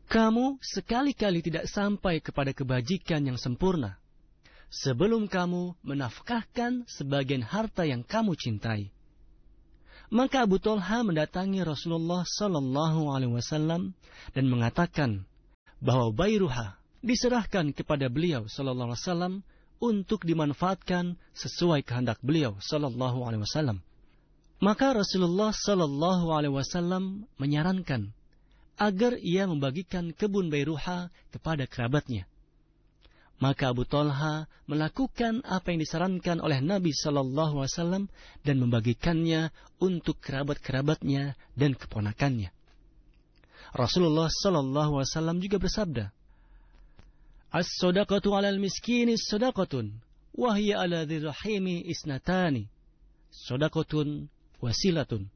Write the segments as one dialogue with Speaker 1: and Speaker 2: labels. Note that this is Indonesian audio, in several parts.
Speaker 1: Kamu sekali-kali tidak sampai kepada kebajikan yang sempurna sebelum kamu menafkahkan sebagian harta yang kamu cintai. Maka Abu Thalha mendatangi Rasulullah sallallahu alaihi wasallam dan mengatakan bahwa Bayruha diserahkan kepada beliau sallallahu alaihi wasallam untuk dimanfaatkan sesuai kehendak beliau sallallahu alaihi wasallam. Maka Rasulullah sallallahu alaihi wasallam menyarankan agar ia membagikan kebun Bayruha kepada kerabatnya. Maka Abu Thalha melakukan apa yang disarankan oleh Nabi sallallahu alaihi wasallam dan membagikannya untuk kerabat-kerabatnya dan keponakannya. Rasulullah sallallahu alaihi wasallam juga bersabda, "As-shadaqatu 'alal miskini shadaqatun wa hiya 'ala dzir rahimi isnatani. Shadaqatun wasilatun."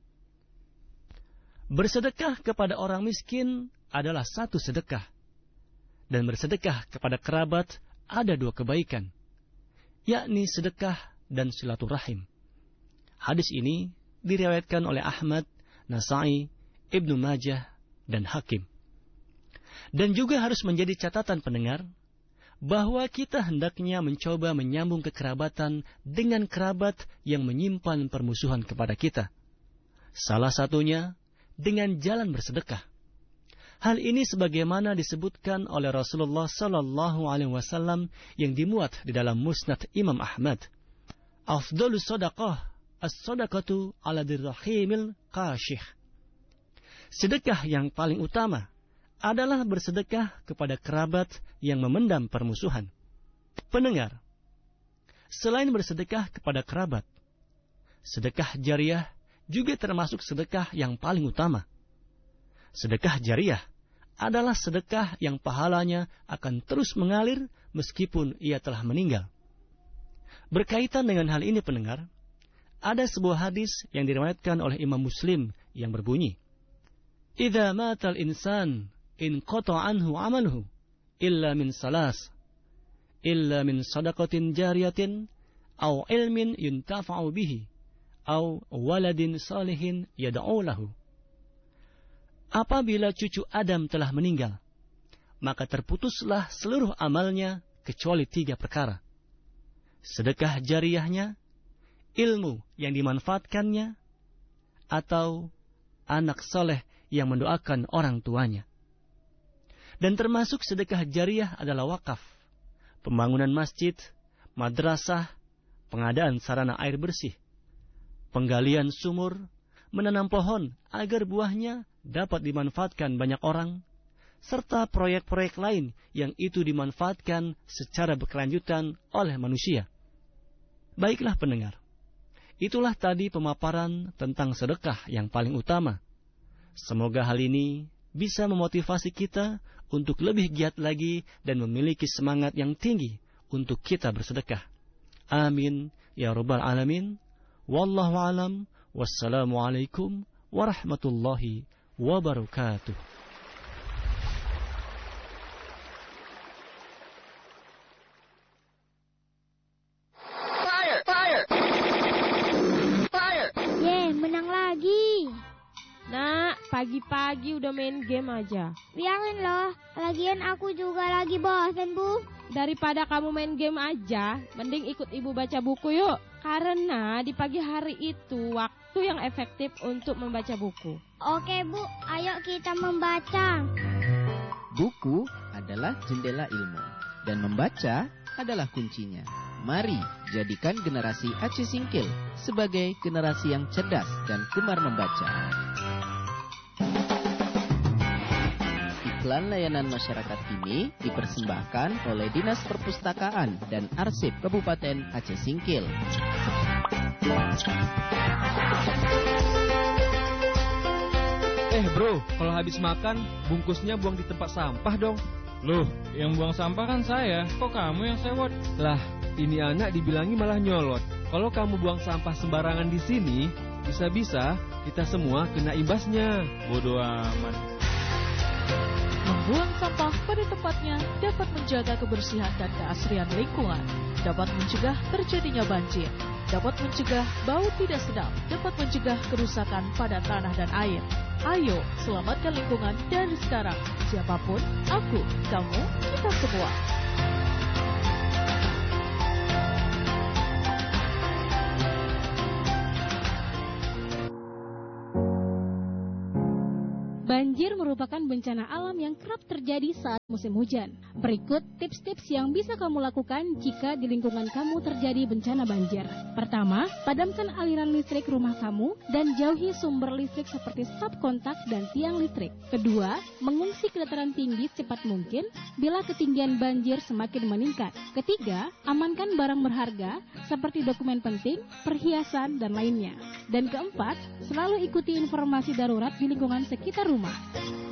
Speaker 1: Bersedekah kepada orang miskin adalah satu sedekah, dan bersedekah kepada kerabat ada dua kebaikan, yakni sedekah dan silaturahim. Hadis ini diriwayatkan oleh Ahmad, Nasa'i, Ibnu Majah, dan Hakim. Dan juga harus menjadi catatan pendengar, bahwa kita hendaknya mencoba menyambung kekerabatan dengan kerabat yang menyimpan permusuhan kepada kita. Salah satunya dengan jalan bersedekah. Hal ini sebagaimana disebutkan oleh Rasulullah sallallahu alaihi wasallam yang dimuat di dalam Musnad Imam Ahmad. Afdhalus shadaqah as-shadaqatu 'ala dirrahimil qashih. Sedekah yang paling utama adalah bersedekah kepada kerabat yang memendam permusuhan. Pendengar, selain bersedekah kepada kerabat, sedekah jariah juga termasuk sedekah yang paling utama. Sedekah jariah adalah sedekah yang pahalanya akan terus mengalir meskipun ia telah meninggal. Berkaitan dengan hal ini pendengar, ada sebuah hadis yang diriwayatkan oleh Imam Muslim yang berbunyi, "Idza matal insan in qata'a anhu 'amaluhu illa min salas, illa min shadaqatin jariyatin aw ilmin yuntafa'u bihi aw waladin salihin yad'u lahu." Apabila cucu Adam telah meninggal, maka terputuslah seluruh amalnya kecuali 3 perkara. Sedekah jariahnya, ilmu yang dimanfaatkannya, atau anak soleh yang mendoakan orang tuanya. Dan termasuk sedekah jariah adalah wakaf, pembangunan masjid, madrasah, pengadaan sarana air bersih, penggalian sumur, menanam pohon agar buahnya dapat dimanfaatkan banyak orang, serta proyek-proyek lain yang itu dimanfaatkan secara berkelanjutan oleh manusia. Baiklah pendengar, itulah tadi pemaparan tentang sedekah yang paling utama. Semoga hal ini bisa memotivasi kita untuk lebih giat lagi dan memiliki semangat yang tinggi untuk kita bersedekah. Amin ya rabbal alamin. Wallahu alam. Wassalamualaikum warahmatullahi wabarakatuh.
Speaker 2: Fire! Fire! Fire!
Speaker 3: Ye, menang lagi.
Speaker 4: Nak, pagi-pagi udah main game aja.
Speaker 3: Biarin loh, lagian aku juga lagi bosan, Bu.
Speaker 4: Daripada kamu main game aja, mending ikut ibu baca buku yuk. Karena di pagi hari itu waktu yang efektif untuk membaca buku.
Speaker 3: Oke, Bu, ayo kita membaca.
Speaker 5: Buku adalah jendela ilmu, dan membaca adalah kuncinya. Mari jadikan generasi Aceh Singkil sebagai generasi yang cerdas dan gemar membaca. Iklan layanan masyarakat ini dipersembahkan oleh Dinas Perpustakaan dan Arsip Kabupaten Aceh Singkil.
Speaker 6: Bro, kalau habis makan, bungkusnya buang di tempat sampah dong.
Speaker 7: Loh, yang buang sampah kan saya. Kok kamu yang sewot?
Speaker 6: Lah, ini anak dibilangi malah nyolot. Kalau kamu buang sampah sembarangan di sini, bisa-bisa kita semua kena imbasnya.
Speaker 7: Bodoh amat.
Speaker 2: Membuang sampah pada tempatnya dapat menjaga kebersihan dan keasrian lingkungan, dapat mencegah terjadinya banjir, dapat mencegah bau tidak sedap, dapat mencegah kerusakan pada tanah dan air. Ayo, selamatkan lingkungan dari sekarang. Siapapun, aku, kamu, kita semua.
Speaker 8: Banjir merupakan bencana alam yang kerap terjadi saat musim hujan. Berikut tips-tips yang bisa kamu lakukan jika di lingkungan kamu terjadi bencana banjir. Pertama, padamkan aliran listrik rumah kamu dan jauhi sumber listrik seperti stop kontak dan tiang listrik. Kedua, mengungsi ke dataran tinggi secepat mungkin bila ketinggian banjir semakin meningkat. Ketiga, amankan barang berharga seperti dokumen penting, perhiasan, dan lainnya. Dan keempat, selalu ikuti informasi darurat di lingkungan sekitar rumah.